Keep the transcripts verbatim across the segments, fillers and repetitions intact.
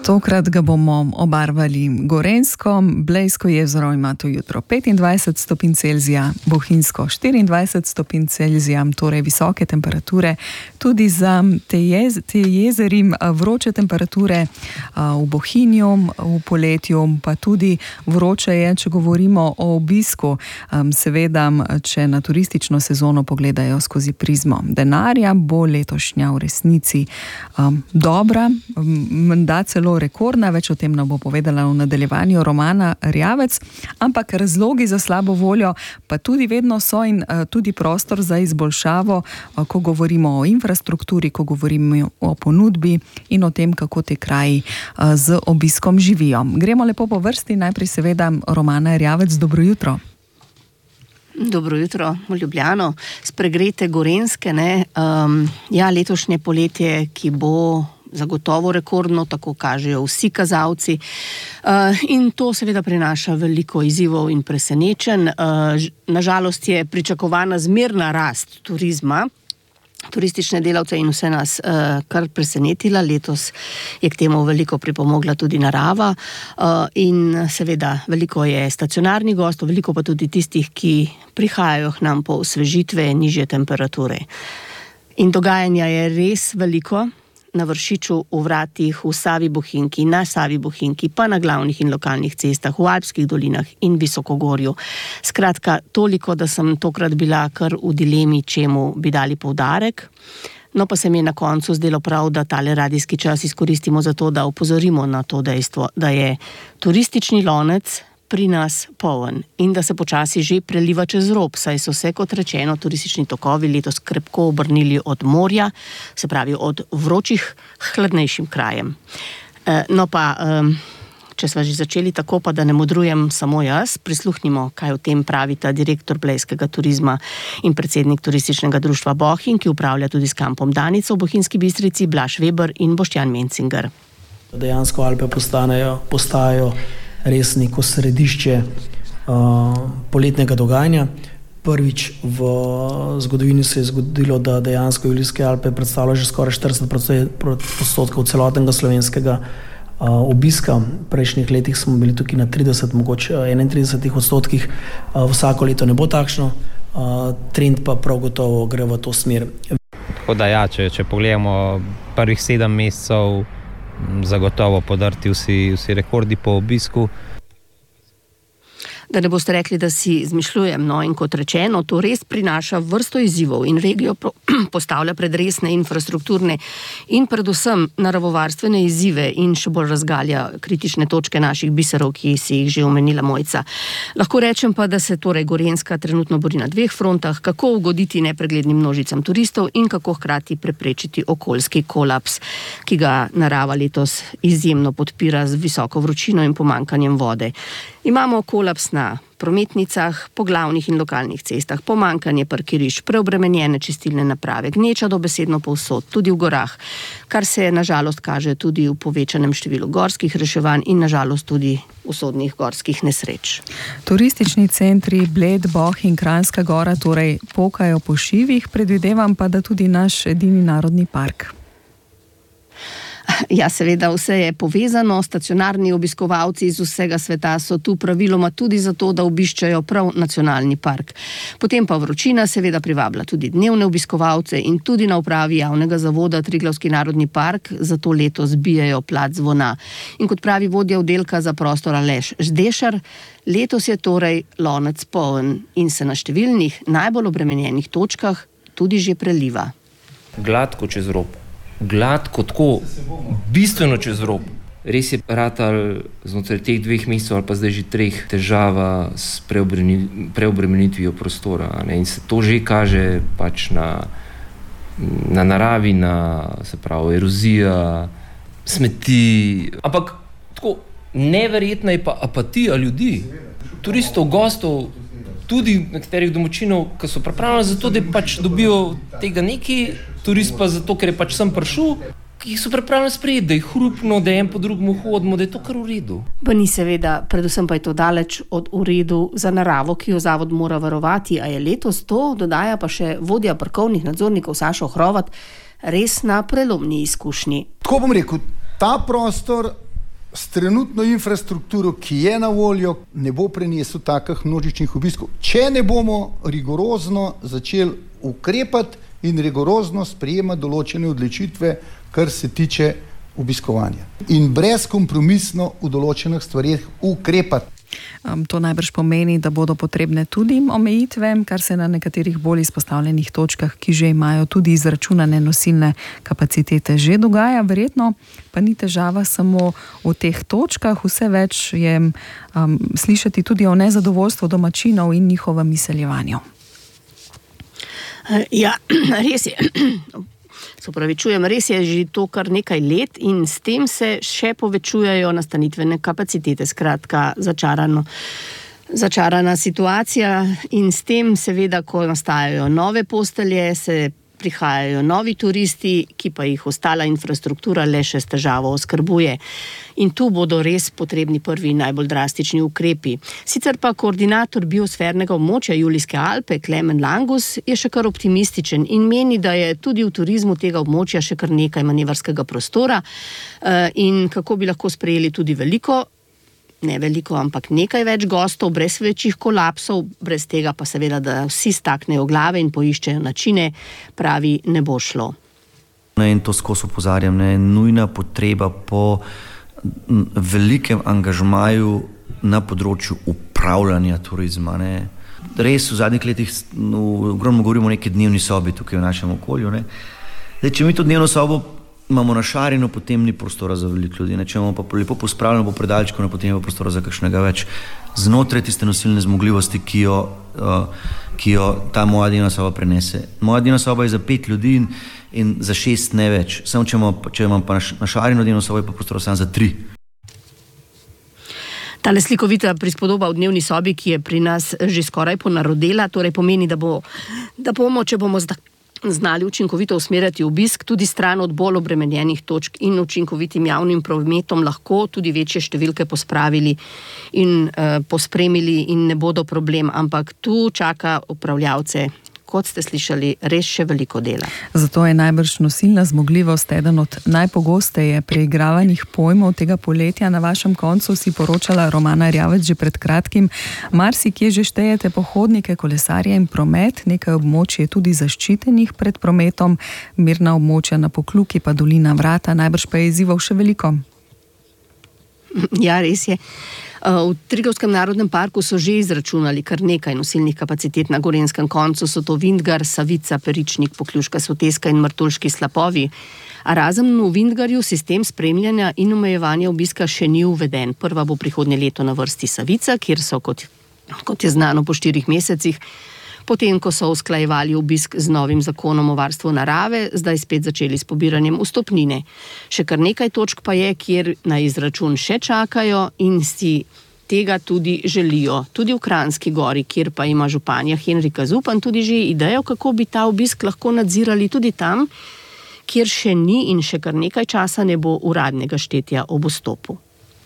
Tokrat ga bomo obarvali gorenjsko. Blejsko jezero ima to jutro petindvajset stopinj Celzija, Bohinjsko štiriindvajset stopinj Celzija, torej visoke temperature. Tudi za te, jez, te jezeri vroče temperature v Bohinju, v poletju, pa tudi vroče je, če govorimo o obisku. Seveda, če na turistično sezono pogledajo skozi prizmo denarja, bo letošnja v resnici dobra, menda celo rekordna, več o tem nam bo povedala v nadaljevanju Romana Erjavec, ampak razlogi za slabo voljo pa tudi vedno so in tudi prostor za izboljšavo, ko govorimo o infrastrukturi, ko govorimo o ponudbi in o tem, kako te kraji z obiskom živijo. Gremo lepo po vrsti, najprej seveda Romana Erjavec, dobro jutro. Dobro jutro, v Ljubljano. Spregrete gorenjske, ne? Um, ja, letošnje poletje, ki bo zagotovo rekordno, tako kažejo vsi kazalci. Uh, in to seveda prinaša veliko izzivov in presenečenj. Uh, nažalost je pričakovana zmerna rast turizma, turistične delavce in vse nas uh, kar presenetila. Letos je k temu veliko pripomogla tudi narava uh, in seveda veliko je stacionarnih gostov, veliko pa tudi tistih, ki prihajajo k nam po osvežitve, nižje temperature. In dogajanja je res veliko. Na Vršiču, v Vratih, v Savi Bohinjki, na Savi Bohinjki, pa na glavnih in lokalnih cestah, v Alpskih dolinah in Visokogorju. Skratka, toliko, da sem tokrat bila kar v dilemi, čemu bi dali poudarek. No, pa se mi je na koncu zdelo prav, da tale radijski čas izkoristimo za to, da opozorimo na to dejstvo, da je turistični lonec pri nas poln in da se počasi že preliva čez rob, saj so se, kot rečeno, turistični tokovi letos krepko obrnili od morja, se pravi od vročih k hladnejšim krajem. No pa, če sva že začeli tako, pa da ne modrujem samo jaz, prisluhnimo, kaj o tem pravita direktor blejskega turizma in predsednik turističnega društva Bohinj, ki upravlja tudi s kampom Danica v Bohinjski Bistrici, Blaž Veber in Boštjan Mencinger. Dejansko Alpe postanejo, postajajo res neko središče uh, poletnega dogajanja. Prvič v zgodovini se je zgodilo, da dejansko Julijske Alpe predstavljajo že skoraj štirideset odstotkov celotnega slovenskega uh, obiska. V prejšnjih letih smo bili tukaj na trideset, mogoče enaintrideset odstotkih. Uh, vsako leto ne bo takšno, uh, trend pa prav gotovo gre v to smer. Tako da ja, če, če pogledamo prvih sedem mesecev, zagotovo podrti vsi, vsi rekordi po obisku. Da ne boste rekli, da si izmišljujem, no, in kot rečeno, to res prinaša vrsto izzivov in regijo postavlja pred resne infrastrukturne in predvsem naravovarstvene izzive in še bolj razgalja kritične točke naših biserov, ki si jih že omenila Mojca. Lahko rečem pa, da se torej Gorenjska trenutno bori na dveh frontah, kako ugoditi nepreglednim množicam turistov in kako hkrati preprečiti okoljski kolaps, ki ga narava letos izjemno podpira z visoko vročino in pomanjkanjem vode. Imamo kolaps na prometnicah, po glavnih in lokalnih cestah, pomanjkanje parkirišč, preobremenjene čistilne naprave, gneča dobesedno povsod, tudi v gorah, kar se nažalost kaže tudi v povečanem številu gorskih reševanj in nažalost tudi usodnih gorskih nesreč. Turistični centri Bled, Bohinj in Kranjska Gora torej pokajo po šivih, predvidevam pa, da tudi naš edini narodni park. Ja, seveda, vse je povezano. Stacionarni obiskovalci iz vsega sveta so tu praviloma tudi zato, da obiščajo prav nacionalni park. Potem pa vročina seveda privablja tudi dnevne obiskovalce in tudi na upravi javnega zavoda Triglavski narodni park zato letos bijejo plat zvona. In kot pravi vodja oddelka za prostor Aleš Ždešar, letos je torej lonec poln in se na številnih najbolj obremenjenih točkah tudi že preliva. Gladko čez rob. Gladko, tako bistveno čez rob. Res je ratal znotraj teh dveh mesecev ali pa zdaj že treh težava s preobremenitvijo prostora. Ne? In se to že kaže pač na, na naravi, na, se pravi, erozija, smeti. Ampak tako neverjetna je pa apatija ljudi, turistov, gostov, tudi nekaterih domačinov, ki so pripravljeni za to, da pač dobijo tega nekaj, turist pa zato, ker je pač sem prišel, ki so pripravljeni sprejeti, da je hrupno, da je en po drugemu hodimo, da je to kar v redu. Pa ni seveda, predvsem pa je to daleč od v redu za naravo, ki jo zavod mora varovati, a je letos to, dodaja pa še vodja parkovnih nadzornikov Sašo Hrovat, res na prelomni izkušnji. Tako bom rekel, ta prostor s trenutno infrastrukturo, ki je na voljo, ne bo prenesel takih množičnih obiskov, če ne bomo rigorozno začeli ukrepati in rigorozno sprejemati določene odločitve, kar se tiče obiskovanja. In brezkompromisno v določenih stvarih ukrepati. Um, to najbrž pomeni, da bodo potrebne tudi omejitve, kar se na nekaterih bolj izpostavljenih točkah, ki že imajo tudi izračunane nosilne kapacitete, že dogaja. Verjetno pa ni težava samo v teh točkah, vse več je um, slišati tudi o nezadovoljstvu domačinov in njihovem izseljevanju. Ja, res je. Se upravičujem, res je že to kar nekaj let in s tem se še povečujejo nastanitvene kapacitete, skratka začarano, začarana situacija in s tem seveda, ko nastajajo nove postelje, se prihajajo novi turisti, ki pa jih ostala infrastruktura le še s težavo oskrbuje. In tu bodo res potrebni prvi najbolj drastični ukrepi. Sicer pa koordinator biosfernega območja Julijske Alpe, Klemen Langus, je še kar optimističen in meni, da je tudi v turizmu tega območja še kar nekaj manevrskega prostora in kako bi lahko sprejeli tudi veliko, ne veliko, ampak nekaj več gostov, brez večjih kolapsov, brez tega pa seveda, da vsi staknejo glave in poiščejo načine, pravi, ne bo šlo. In to skozi opozarjam, ne, nujna potreba po velikem angažmaju na področju upravljanja turizma. Ne. Res v zadnjih letih no, ogromno govorimo o neki dnevni sobi tukaj v našem okolju. Ne. Zdaj, če mi to dnevno sobo imamo našarjeno, potem ni prostora za veliko ljudi. Ne. Če imamo pa lepo pospravljeno po predalčku, ne, potem je pa prostora za kakšnega več. Znotraj tiste nosilne zmogljivosti, ki jo, uh, ki jo ta moja dnevna soba prenese. Moja dnevna soba je za pet ljudi in in za šest ne več. Samo če imam, če imam pa našarjeno dnevno sobo, je pa prostor samo za tri. Tale slikovita prispodoba v dnevni sobi, ki je pri nas že skoraj ponarodela, torej pomeni, da, bo, da bomo, če bomo znali učinkovito usmerjati obisk, tudi stran od bolj obremenjenih točk in učinkovitim javnim prometom lahko tudi večje številke pospravili in uh, pospremili in ne bodo problem, ampak tu čaka upravljavce, kot ste slišali, res še veliko dela. Zato je najbrž nosilna zmogljivost eden od najpogosteje preigravanih pojmov tega poletja. Na vašem koncu si poročala Romana Rjavec že pred kratkim. Marsikje že štejete pohodnike, kolesarje in promet, nekaj območij je tudi zaščitenih pred prometom, mirna območja na Pokljuki pa dolina Vrata, najbrž pa je izzivov še veliko. Ja, res je. V Triglavskem narodnem parku so že izračunali kar nekaj nosilnih kapacitet na gorenjskem koncu, so to Vintgar, Savica, Peričnik, Pokljuška Soteska in Martuljški slapovi. A razen v Vintgarju sistem spremljanja in omejevanja obiska še ni uveden. Prva bo prihodnje leto na vrsti Savica, kjer so, kot, kot je znano, po štirih mesecih, potem, ko so usklajevali obisk z novim zakonom o varstvu narave, zdaj spet začeli s pobiranjem vstopnine. Še kar nekaj točk pa je, kjer na izračun še čakajo in si tega tudi želijo. Tudi v Kranjski Gori, kjer pa ima županja Henrika Zupan tudi že idejo, kako bi ta obisk lahko nadzirali tudi tam, kjer še ni in še kar nekaj časa ne bo uradnega štetja ob vstopu.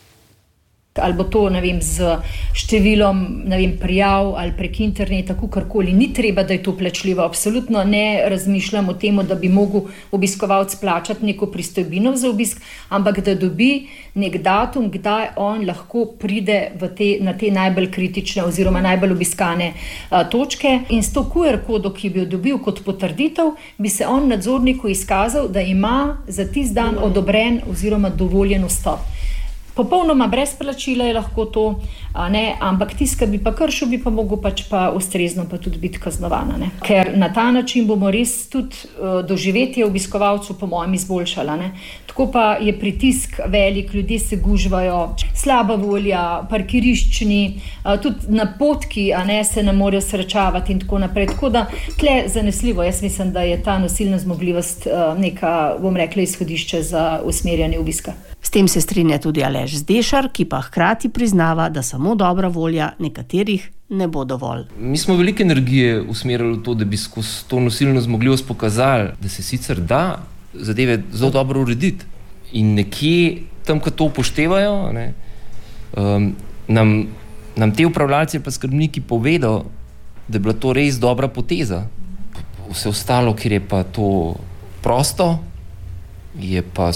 Ali bo to, ne vem, z številom, ne vem, prijav ali prek interneta, kakorkoli, ni treba, da je to plačljivo. Absolutno ne razmišljam o tem, da bi mogel obiskovalec plačati neko pristojbino za obisk, ampak da dobi nek datum, kdaj on lahko pride v te, na te najbolj kritične oziroma najbolj obiskane a, točke. In s to Q R kodo, ki bi jo dobil kot potrditev, bi se on nadzorniku izkazal, da ima za tisti dan odobren oziroma dovoljen vstop. Popolnoma brez plačila je lahko to, a ne, ampak tiska bi pa kršil, bi pa mogel pač pa ustrezno pa tudi biti kaznovana. Ne. Ker na ta način bomo res tudi uh, doživetje obiskovalcev po mojem izboljšala. Ne. Tako pa je pritisk velik, ljudje se gužvajo, slaba volja, parkiriščni, uh, tudi napotki, a ne, se ne morejo srečavati in tako naprej. Tako da tle zanesljivo, jaz mislim, da je ta nosilna zmogljivost uh, neka, bom rekla, izhodišče za usmerjanje obiska. S tem se strinja tudi Aleš Zdešar, ki pa hkrati priznava, da samo dobra volja nekaterih ne bo dovolj. Mi smo veliko energije usmerili v to, da bi skozi to nosilno zmogljivost pokazali, da se sicer da zadeve zelo dobro urediti. In nekje tam, ko to upoštevajo, ne, um, nam, nam te upravljalci pa skrbniki povedo, da je bila to res dobra poteza. Vse ostalo, kjer je pa to prosto, je pa, so pa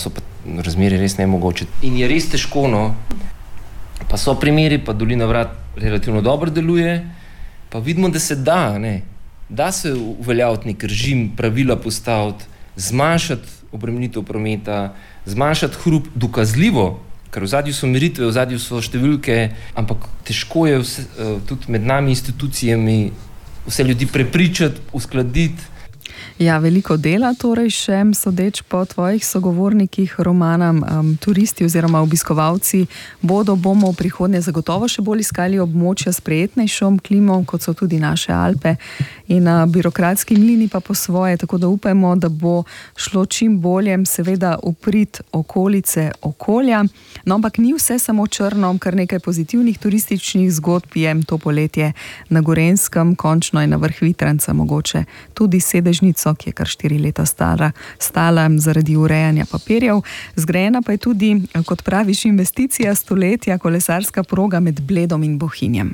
razmerje res nemogoče. In je res težko, no. Pa so primeri, pa Dolina Vrat relativno dobro deluje, pa vidimo, da se da, ne. Da se uveljaviti nek režim, pravila postaviti, zmanjšati obremenitev prometa, zmanjšati hrup dokazljivo, ker v zadju so meritve, v zadju so številke, ampak težko je vse, tudi med nami institucijami vse ljudi prepričati, uskladiti. Ja, veliko dela torej še, sodeč po tvojih sogovornikih, Romana, um, turisti oziroma obiskovalci bodo, bomo v prihodnje zagotovo še bolj iskali območja s prijetnejšo klimo, kot so tudi naše Alpe in uh, birokratski mlini pa po svoje, tako da upajmo, da bo šlo čim bolje, seveda uprit okolice okolja. No, ampak ni vse samo črno, kar nekaj pozitivnih turističnih zgodb je to poletje na Gorenjskem, končno je na vrh Vitranca mogoče tudi sedežnico, ki je kar štiri leta stara, stala zaradi urejanja papirjev. Zgrajena pa je tudi, kot praviš, investicija stoletja, kolesarska proga med Bledom in Bohinjem.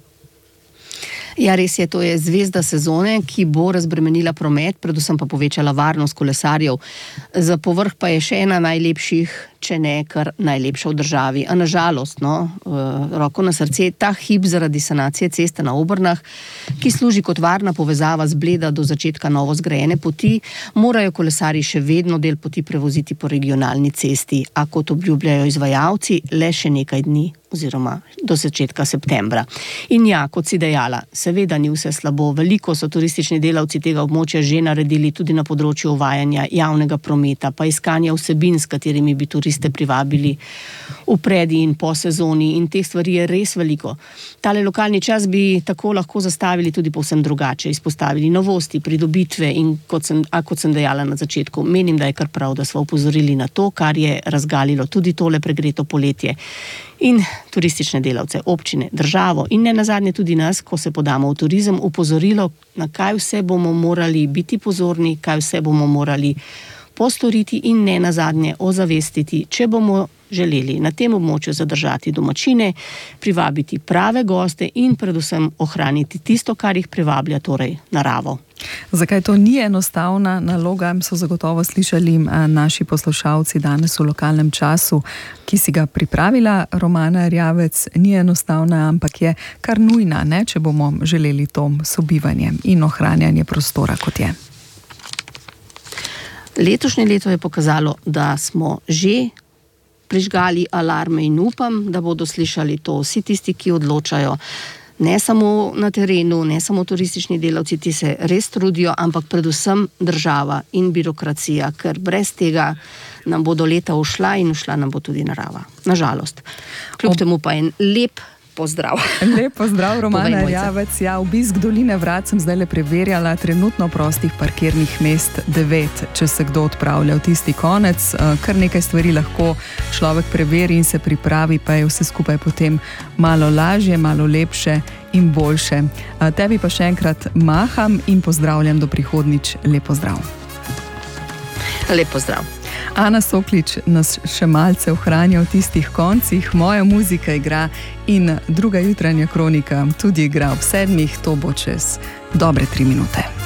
Ja, res je, to je zvezda sezone, ki bo razbremenila promet, predvsem pa povečala varnost kolesarjev. Za povrh pa je še ena najlepših, če ne kar najlepša v državi. A nažalost, no, roko na srce, ta hip zaradi sanacije ceste na Obrnah, ki služi kot varna povezava z Bleda do začetka novo zgrajene poti, morajo kolesarji še vedno del poti prevoziti po regionalni cesti, a kot obljubljajo izvajalci, le še nekaj dni oziroma do začetka septembra. In ja, kot si dejala, seveda ni vse slabo, veliko so turistični delavci tega območja že naredili tudi na področju uvajanja javnega prometa, pa iskanja vsebin, s katerimi bi turiste privabili v predi in po sezoni, in teh stvari je res veliko. Tale lokalni čas bi tako lahko zastavili tudi povsem drugače, izpostavili novosti, pridobitve in kot sem, a kot sem dejala na začetku, menim, da je kar prav, da smo opozorili na to, kar je razgalilo tudi tole pregreto poletje. In turistične delavce, občine, državo in ne nazadnje tudi nas, ko se podamo v turizem, upozorilo, na kaj vse bomo morali biti pozorni, kaj vse bomo morali postoriti in ne nazadnje ozavestiti, če bomo želeli na tem območju zadržati domačine, privabiti prave goste in predvsem ohraniti tisto, kar jih privablja, torej naravo. Zakaj to ni enostavna naloga, so zagotovo slišali naši poslušalci danes v lokalnem času, ki si ga pripravila Romana Erjavec. Ni enostavna, ampak je kar nujna, ne, če bomo želeli to sobivanje in ohranjanje prostora, kot je. Letošnje leto je pokazalo, da smo že prižgali alarme in upam, da bodo slišali to vsi tisti, ki odločajo. Ne samo na terenu, ne samo turistični delavci, ti se res trudijo, ampak predvsem država in birokracija, ker brez tega nam bodo leta ušla in ušla nam bo tudi narava. Nažalost. Kljub temu pa en lep pozdrav. Lep pozdrav, Romana Erjavec. Ja, obisk Doline Vrat sem zdaj le preverjala, trenutno prostih parkirnih mest devet, če se kdo odpravlja v tisti konec. Kar nekaj stvari lahko človek preveri in se pripravi, pa je vse skupaj potem malo lažje, malo lepše in boljše. Tebi pa še enkrat maham in pozdravljam do prihodnjič. Lep pozdrav. Lep pozdrav. Ana Soklič nas še malce ohranja v tistih koncih, moja muzika igra in druga jutranja kronika tudi igra ob sedmih, to bo čez dobre tri minute.